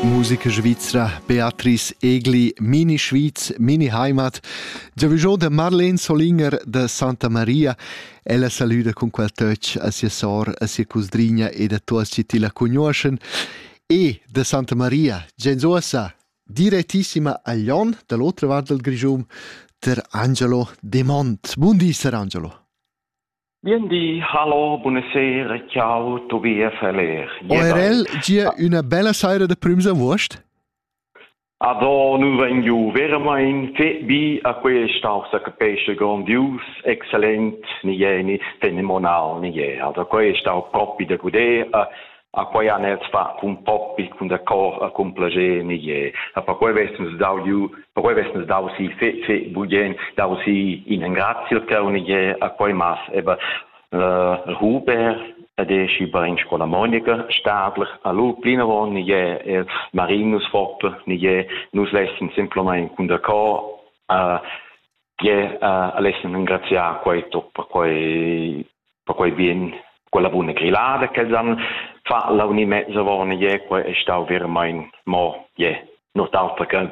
Musica svizzera, Beatrice Egli, Mini Schweiz, Mini Heimat. Già de Marlene Solinger de Santa Maria. Ella saluda con quel touch a sia sor, a sia cusdrigna e da tuos ci ti la conoscen. E de Santa Maria, genzosa, direttissima a Lyon, dall'altra parte del Grigium, der Angelo De Mont. Buondì, Sir Angelo. Biendi, hallo, buonasera, ciao, Tobias Heller. ORL, gia una bella sera de prims a Wurst? Ado, nu vengiu veramente fet bi a questa capisce grandius, excellent, nieni, fenomenal, nieni. Ado, questa proprio da godere, a quei anni fa con poppi, con d'accordo, con piacere, nieni. Per quei vestens dau si fet bugen, dau si in grazia che nieni, a quei mas, eba, Hubert, adesso in scuola Monica, Stadler, a lui Plinavon, nieni, Marinus Foppe, nieni, nus lessen semplicemente con d'accordo, lessen ringraziare quei top, per quei bien, quella buona grillata che hanno fatto la unimezza vorne, quei è stato veramente, mo, not altro che